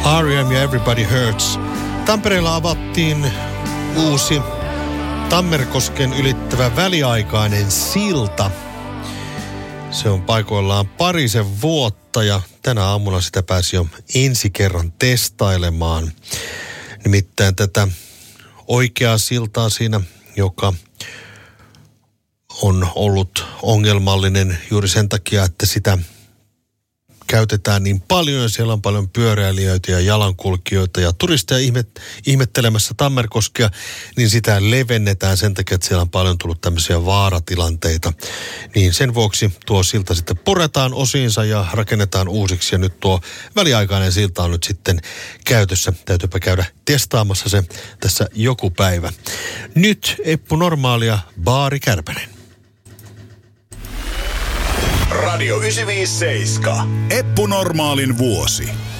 R.E.M. ja Everybody Hurts. Tampereella avattiin uusi Tammerkosken ylittävä väliaikainen silta. Se on paikoillaan parisen vuotta ja tänä aamuna sitä pääsi jo ensi kerran testailemaan. Nimittäin tätä oikeaa siltaa siinä, joka on ollut ongelmallinen juuri sen takia, että sitä käytetään niin paljon ja siellä on paljon pyöräilijöitä ja jalankulkijoita ja turisteja ihmettelemässä Tammerkoskea, niin sitä levennetään sen takia, että siellä on paljon tullut tämmöisiä vaaratilanteita. Niin sen vuoksi tuo silta sitten puretaan osiinsa ja rakennetaan uusiksi ja nyt tuo väliaikainen silta on nyt sitten käytössä. Täytyypä käydä testaamassa se tässä joku päivä. Nyt Eppu Normaalia, Baari Kärpänen. Radio 957. Eppu Normaalin vuosi.